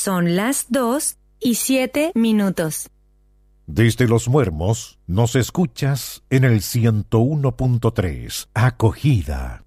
Son las 2:07. Desde Los Muermos nos escuchas en el 101.3. Acogida.